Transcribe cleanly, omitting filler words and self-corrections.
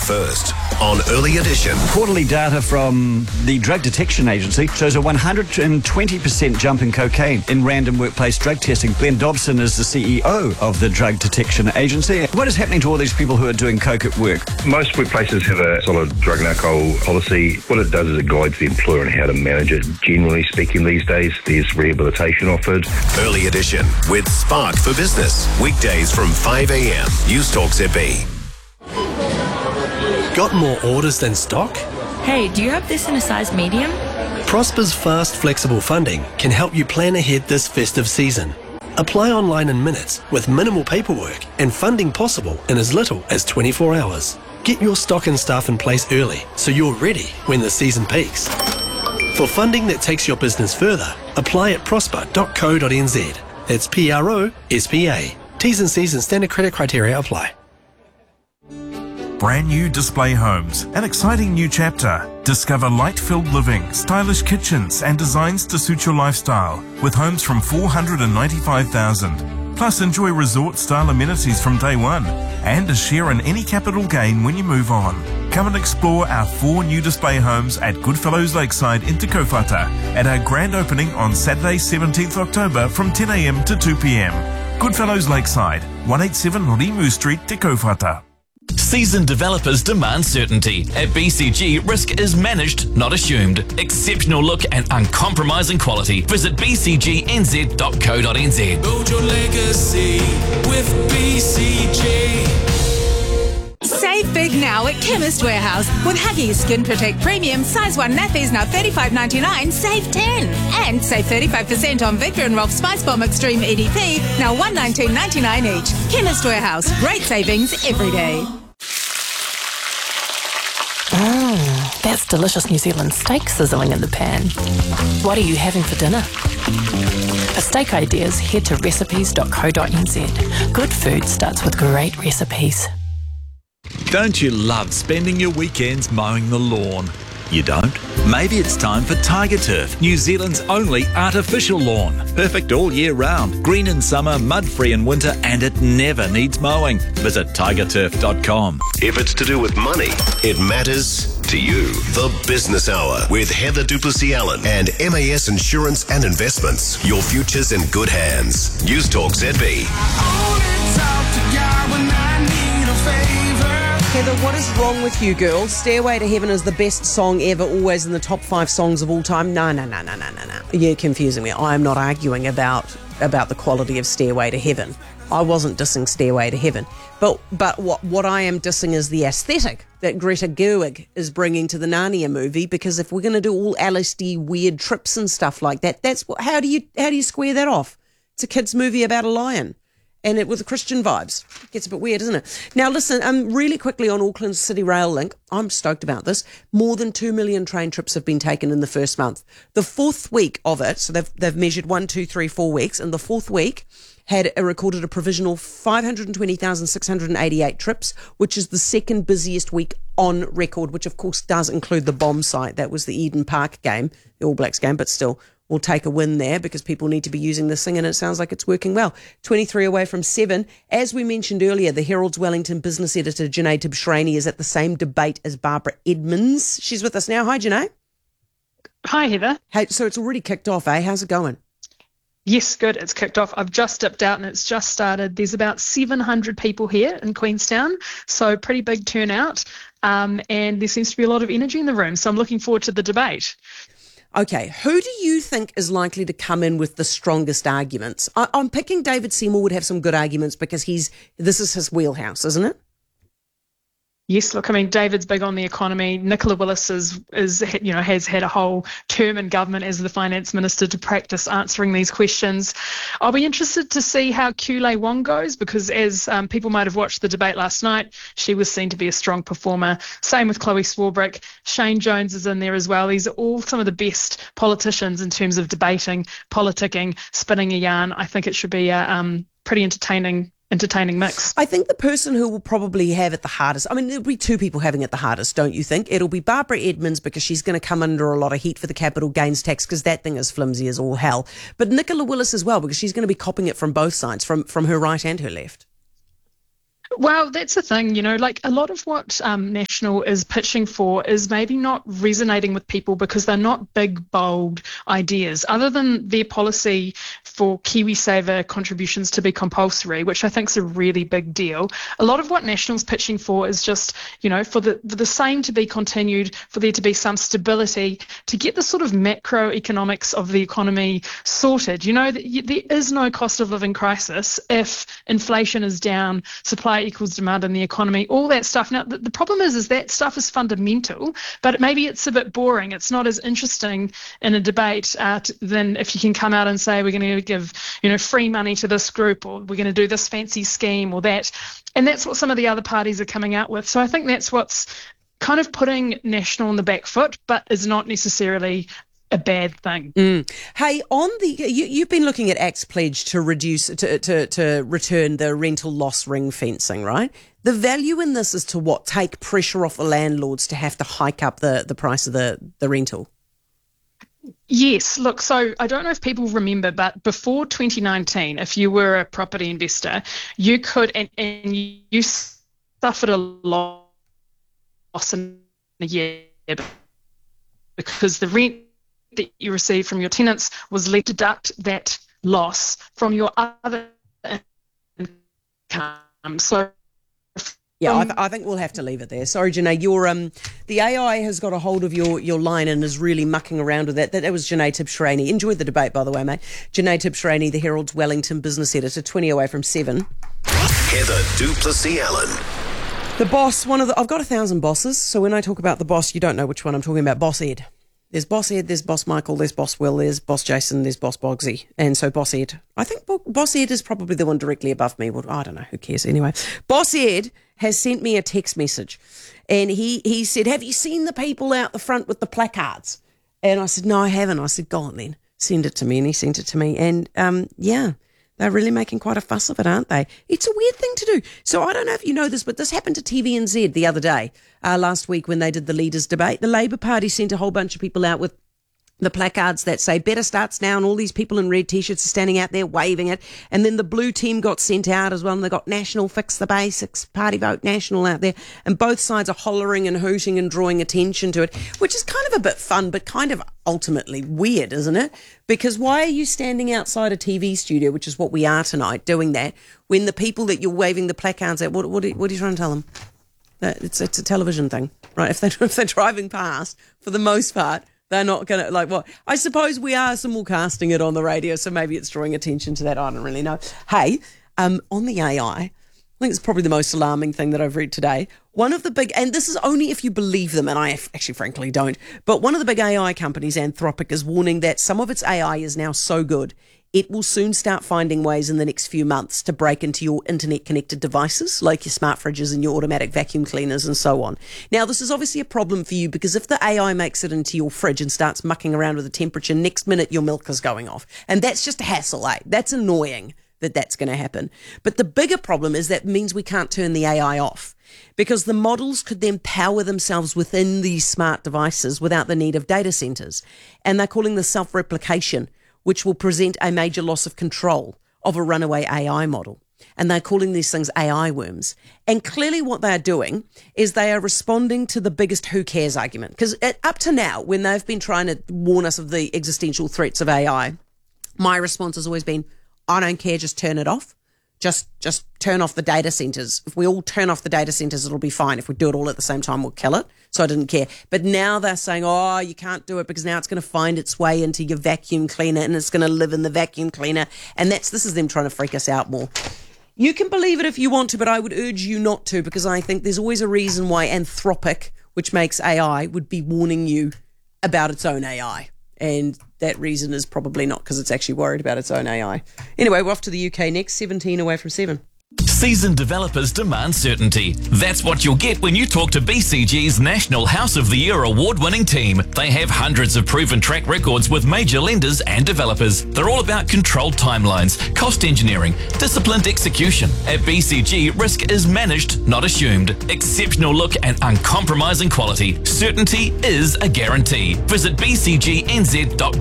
first on Early Edition. Quarterly data from the Drug Detection Agency shows a 120% jump in cocaine in random workplace drug testing. Glenn Dobson is the CEO of the Drug Detection Agency. What is happening to all these people who are doing coke at work? Most workplaces have a solid drug and alcohol policy. What it does is it guides the employer on how to manage it. Generally speaking, these days, there's rehabilitation offered. Early Edition with Spark for Business. Weekdays from 5 a.m. News Talk ZB. Got more orders than stock? Hey, do you have this in a size medium? Prosper's fast, flexible funding can help you plan ahead this festive season. Apply online in minutes with minimal paperwork and funding possible in as little as 24 hours. Get your stock and staff in place early so you're ready when the season peaks. For funding that takes your business further, apply at prosper.co.nz. That's PROSPA. T's and C's and standard credit criteria apply. Brand new Display Homes, an exciting new chapter. Discover light-filled living, stylish kitchens and designs to suit your lifestyle with homes from $495,000. Plus enjoy resort-style amenities from day one and a share in any capital gain when you move on. Come and explore our 4 new Display Homes at Goodfellows Lakeside in Te Kaupata at our grand opening on Saturday 17th October from 10 a.m. to 2 p.m. Goodfellows Lakeside, 187 Rimu Street, Te Kaupata. Seasoned developers demand certainty. At BCG, risk is managed, not assumed. Exceptional look and uncompromising quality. Visit bcgnz.co.nz. Build your legacy with BCG. Save big now at Chemist Warehouse. With Huggies Skin Protect Premium, size 1 nappies now $35.99, save 10. And save 35% on Victor and Rolf Spice Bomb Extreme EDP, now $119.99 each. Chemist Warehouse, great savings every day. That's delicious New Zealand steak sizzling in the pan. What are you having for dinner? For steak ideas, head to recipes.co.nz. Good food starts with great recipes. Don't you love spending your weekends mowing the lawn? You don't? Maybe it's time for Tiger Turf, New Zealand's only artificial lawn. Perfect all year round. Green in summer, mud-free in winter, and it never needs mowing. Visit tigerturf.com. If it's to do with money, it matters to you. The Business Hour with Heather Duplessis-Allen and MAS Insurance and Investments. Your future's in good hands. News Talk ZB. Heather, what is wrong with you, girl? Stairway to Heaven is the best song ever, always in the top 5 songs of all time. No. You're confusing me. I am not arguing about the quality of Stairway to Heaven. I wasn't dissing Stairway to Heaven. But what I am dissing is the aesthetic that Greta Gerwig is bringing to the Narnia movie, because if we're going to do all LSD weird trips and stuff like that, how do you square that off? It's a kids' movie about a lion. And it with Christian vibes. It gets a bit weird, doesn't it? Now, listen, really quickly on Auckland City Rail Link, I'm stoked about this. More than 2 million train trips have been taken in the first month. The 4th week of it, so they've measured 1, 2, 3, 4 weeks, and the 4th week had recorded a provisional 520,688 trips, which is the second busiest week on record, which of course does include the bomb site. That was the Eden Park game, the All Blacks game, but still, we'll take a win there because people need to be using this thing, and it sounds like it's working well. 23 away from 7. As we mentioned earlier, the Herald's Wellington business editor, Janae Tibshraeny, is at the same debate as Barbara Edmonds. She's with us now. Hi, Janae. Hi, Heather. Hey, so it's already kicked off, eh? How's it going? Yes, good. It's kicked off. I've just dipped out and it's just started. There's about 700 people here in Queenstown, so pretty big turnout, and there seems to be a lot of energy in the room, so I'm looking forward to the debate. Okay, who do you think is likely to come in with the strongest arguments? I'm picking David Seymour would have some good arguments because this is his wheelhouse, isn't it? Yes, look, I mean, David's big on the economy. Nicola Willis has had a whole term in government as the finance minister to practice answering these questions. I'll be interested to see how Kulei Wong goes because as people might have watched the debate last night, she was seen to be a strong performer. Same with Chloe Swarbrick. Shane Jones is in there as well. These are all some of the best politicians in terms of debating, politicking, spinning a yarn. I think it should be a pretty entertaining mix. I think the person who will probably have it the hardest, I mean, there'll be 2 people having it the hardest, don't you think? It'll be Barbara Edmonds because she's going to come under a lot of heat for the capital gains tax because that thing is flimsy as all hell. But Nicola Willis as well because she's going to be copping it from both sides, from her right and her left. Well, that's the thing, like a lot of what National is pitching for is maybe not resonating with people because they're not big, bold ideas. Other than their policy for KiwiSaver contributions to be compulsory, which I think is a really big deal, a lot of what National's pitching for is just, for the same to be continued, for there to be some stability, to get the sort of macroeconomics of the economy sorted. There is no cost of living crisis if inflation is down, supply equals demand in the economy, all that stuff. Now, the problem is that stuff is fundamental, but maybe it's a bit boring. It's not as interesting in a debate than if you can come out and say, we're going to give, free money to this group, or we're going to do this fancy scheme or that. And that's what some of the other parties are coming out with. So I think that's what's kind of putting National on the back foot, but is not necessarily a bad thing. Hey, on you've been looking at Act's pledge to reduce to return the rental loss ring fencing, right? The value in this is to what? Take pressure off the landlords to have to hike up the price of the rental. Yes, look, so I don't know if people remember, but before 2019, if you were a property investor, you could, and you suffered a loss in a year because the rent that you received from your tenants was let deduct that loss from your other income. So yeah, I think we'll have to leave it there. Sorry, Janae, the AI has got a hold of your line and is really mucking around with that. That was Janae Tibshirani. Enjoyed the debate, by the way, mate. Janae Tibshirani, the Herald's Wellington business editor, 20 away from 7. Heather Duplessis-Allen. The boss, I've got 1,000 bosses, so when I talk about the boss, you don't know which one I'm talking about. Boss Ed. There's Boss Ed, there's Boss Michael, there's Boss Will, there's Boss Jason, there's Boss Bogsy. And so Boss Ed. I think Boss Ed is probably the one directly above me. Well, I don't know, who cares anyway. Boss Ed has sent me a text message and he said, have you seen the people out the front with the placards? And I said, no, I haven't. I said, go on then, send it to me. And he sent it to me. And yeah, they're really making quite a fuss of it, aren't they? It's a weird thing to do. So I don't know if you know this, but this happened to TVNZ the other day, last week when they did the leaders debate. The Labour Party sent a whole bunch of people out with the placards that say better starts now, and all these people in red t-shirts are standing out there waving it. And then the blue team got sent out as well, and they got National Fix the Basics, Party Vote National out there, and both sides are hollering and hooting and drawing attention to it, which is kind of a bit fun, but kind of ultimately weird, isn't it? Because why are you standing outside a TV studio, which is what we are tonight, doing that, when the people that you're waving the placards at, what are you trying to tell them? It's a television thing, right? If they're driving past, for the most part, they're not going to, like, what? I suppose we are simulcasting it on the radio, so maybe it's drawing attention to that. I don't really know. Hey, on the AI, I think it's probably the most alarming thing that I've read today. One of the big, and this is only if you believe them, and I actually frankly don't, but one of the big AI companies, Anthropic, is warning that some of its AI is now so good, it will soon start finding ways in the next few months to break into your internet-connected devices, like your smart fridges and your automatic vacuum cleaners and so on. Now, this is obviously a problem for you because if the AI makes it into your fridge and starts mucking around with the temperature, next minute your milk is going off. And that's just a hassle, eh? That's annoying that that's going to happen. But the bigger problem is that means we can't turn the AI off because the models could then power themselves within these smart devices without the need of data centers. And they're calling this self-replication, which will present a major loss of control of a runaway AI model. And they're calling these things AI worms. And clearly what they're doing is they are responding to the biggest who cares argument. Because up to now, when they've been trying to warn us of the existential threats of AI, my response has always been, I don't care, just turn it off. Just turn off the data centers. If we all turn off the data centers, it'll be fine. If we do it all at the same time, we'll kill it. So I didn't care. But now they're saying, oh, you can't do it because now it's going to find its way into your vacuum cleaner and it's going to live in the vacuum cleaner. And this is them trying to freak us out more. You can believe it if you want to, but I would urge you not to because I think there's always a reason why Anthropic, which makes AI, would be warning you about its own AI. And that reason is probably not because it's actually worried about its own AI. Anyway, we're off to the UK next, 17 away from 7. Seasoned developers demand certainty. That's what you'll get when you talk to BCG's National House of the Year award-winning team. They have hundreds of proven track records with major lenders and developers. They're all about controlled timelines, cost engineering, disciplined execution. At BCG, risk is managed, not assumed. Exceptional look and uncompromising quality. Certainty is a guarantee. Visit bcgnz.com.